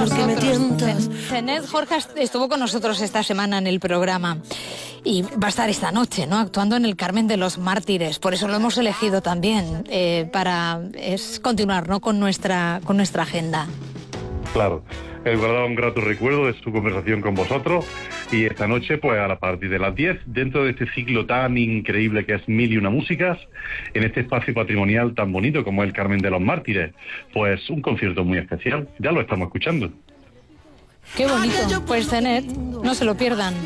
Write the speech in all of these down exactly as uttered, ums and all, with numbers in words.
nosotros. Zenet Jorge estuvo con nosotros esta semana en el programa y va a estar esta noche, ¿no?, actuando en el Carmen de los Mártires. Por eso lo hemos elegido también, eh, para es continuar, ¿no?, con nuestra, con nuestra agenda. Claro, he guardado un grato recuerdo de su conversación con vosotros y esta noche, pues a partir de las diez, dentro de este ciclo tan increíble que es Mil y una Músicas, en este espacio patrimonial tan bonito como es el Carmen de los Mártires, pues un concierto muy especial, ya lo estamos escuchando. Qué bonito, pues Zenet, no se lo pierdan.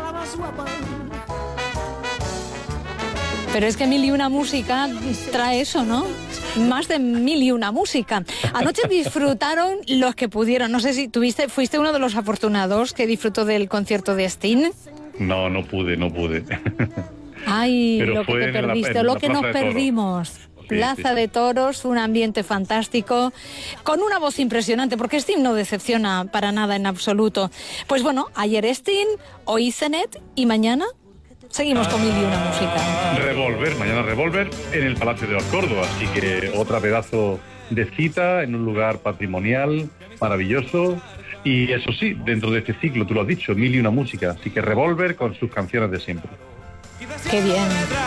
Pero es que Mil y una Música trae eso, ¿no? Más de mil y una música. Anoche disfrutaron los que pudieron. No sé si tuviste, fuiste uno de los afortunados que disfrutó del concierto de Sting. No, no pude, no pude. Ay, Pero lo que te perdiste, la, lo que nos perdimos. Sí, Plaza sí. de Toros, un ambiente fantástico, con una voz impresionante, porque Sting no decepciona para nada en absoluto. Pues bueno, ayer Sting, hoy Zenet y mañana seguimos con Mil y una Música. Revolver, mañana Revolver en el Palacio de los Córdoba, así que otra pedazo de cita en un lugar patrimonial maravilloso. Y eso sí, dentro de este ciclo, tú lo has dicho, Mil y una Música, así que Revolver con sus canciones de siempre. ¡Qué bien!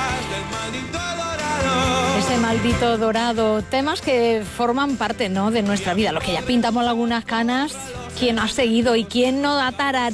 Ese maldito dorado, temas que forman parte, ¿no?, de nuestra vida, los que ya pintamos algunas canas, quién ha seguido y quién no ha tarareado